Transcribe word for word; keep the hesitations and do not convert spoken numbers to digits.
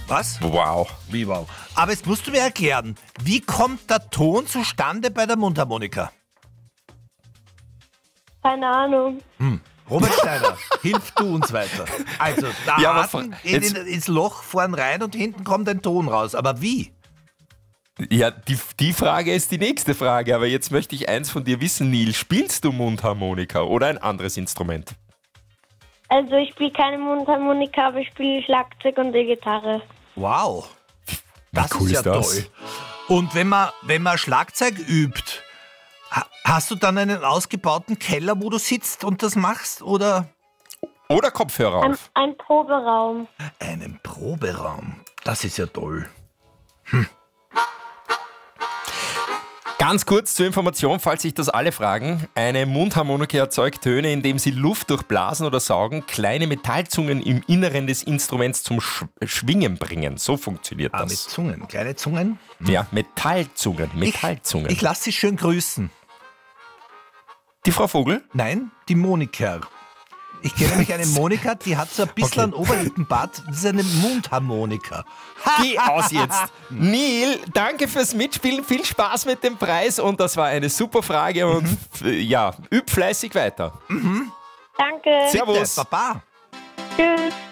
Was? Wow. Wie wow. Aber jetzt musst du mir erklären, wie kommt der Ton zustande bei der Mundharmonika? Keine Ahnung. Hm. Robert Steiner, hilf du uns weiter. Also, der Ja, aber Atem fra- geht jetzt- in, ins Loch vorn rein und hinten kommt ein Ton raus. Aber wie? Ja, die, die Frage ist die nächste Frage, aber jetzt möchte ich eins von dir wissen, Neil. Spielst du Mundharmonika oder ein anderes Instrument? Also ich spiele keine Mundharmonika, aber ich spiele Schlagzeug und die Gitarre. Wow. Das cool ist ja ist das? toll. Und wenn man, wenn man Schlagzeug übt, ha- hast du dann einen ausgebauten Keller, wo du sitzt und das machst? Oder Oder Kopfhörer Ein, auf? ein Proberaum. einen Proberaum? Das ist ja toll. Ganz kurz zur Information, falls sich das alle fragen. Eine Mundharmonika erzeugt Töne, indem sie Luft durchblasen oder saugen, kleine Metallzungen im Inneren des Instruments zum Sch Schwingen bringen. So funktioniert Ah, mit das. Zungen, kleine Zungen. Ja, Metallzungen, Metallzungen. Ich, ich lasse sie schön grüßen. Die Frau Vogel? Nein, die Monika. Ich kenne nämlich eine Monika, die hat so ein bisschen einen Oberlippenbart. Das ist eine Mundharmonika. Geh aus jetzt. Neil, danke fürs Mitspielen. Viel Spaß mit dem Preis und das war eine super Frage und f- ja, üb fleißig weiter. Danke. Servus. Baba. Tschüss.